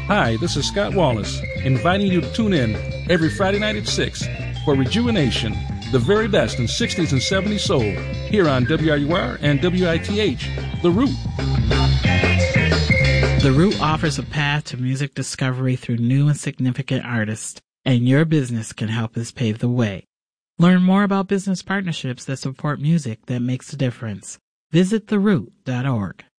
Hi, this is Scott Wallace, inviting you to tune in every Friday night at 6 for Rejuvenation, the very best in 60s and 70s soul, here on WRUR and WITH, The Root. The Root offers a path to music discovery through new and significant artists, and your business can help us pave the way. Learn more about business partnerships that support music that makes a difference. Visit theroot.org.